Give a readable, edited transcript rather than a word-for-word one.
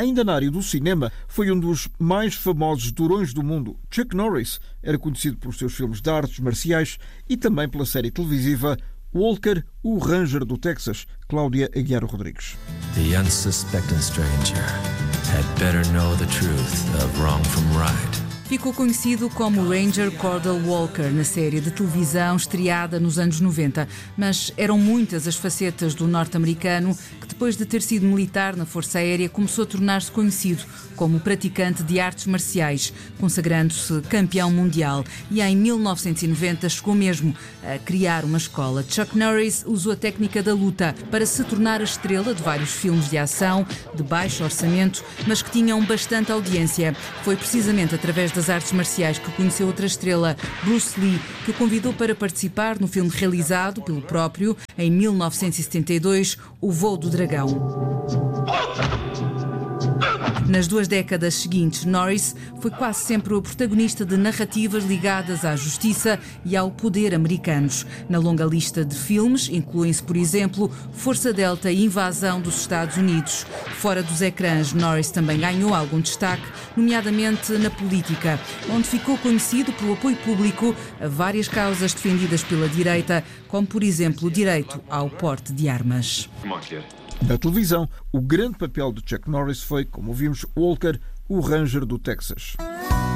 Ainda na área do cinema, foi um dos mais famosos durões do mundo. Chuck Norris era conhecido pelos seus filmes de artes marciais e também pela série televisiva Walker, o Ranger do Texas, Cláudia Aguiar Rodrigues. The unsuspecting stranger had better know the truth of wrong from right. Ficou conhecido como Ranger Cordell Walker na série de televisão estreada nos anos 90, mas eram muitas as facetas do norte-americano que, depois de ter sido militar na Força Aérea, começou a tornar-se conhecido como praticante de artes marciais, consagrando-se campeão mundial. E em 1990 chegou mesmo a criar uma escola. Chuck Norris usou a técnica da luta para se tornar a estrela de vários filmes de ação de baixo orçamento, mas que tinham bastante audiência. Foi precisamente através das artes marciais que conheceu outra estrela, Bruce Lee, que o convidou para participar no filme realizado pelo próprio em 1972, O Voo do Dragão. Nas 2 décadas seguintes, Norris foi quase sempre o protagonista de narrativas ligadas à justiça e ao poder americanos. Na longa lista de filmes incluem-se, por exemplo, Força Delta e Invasão dos Estados Unidos. Fora dos ecrãs, Norris também ganhou algum destaque, nomeadamente na política, onde ficou conhecido pelo apoio público a várias causas defendidas pela direita, como, por exemplo, o direito ao porte de armas. Na televisão, o grande papel de Chuck Norris foi, como vimos, Walker, o Ranger do Texas.